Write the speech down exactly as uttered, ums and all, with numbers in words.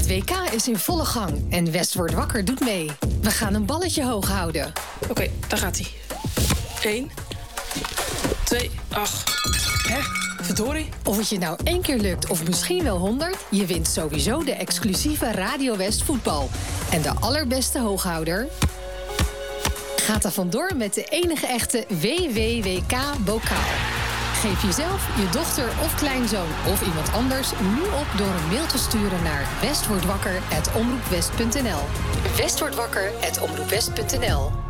Het W K is in volle gang en West wordt wakker doet mee. We gaan een balletje hoog houden. Oké, okay, daar gaat hij. Eén. Twee. Ach. Hè? Verdorie. Of het je nou één keer lukt of misschien wel honderd, je wint sowieso de exclusieve Radio West voetbal. En de allerbeste hooghouder gaat er vandoor met de enige echte W W W K-bokaal. Geef jezelf, je dochter of kleinzoon of iemand anders nu op door een mail te sturen naar west wordt wakker at omroep west punt n l. west wordt wakker at omroep west punt n l.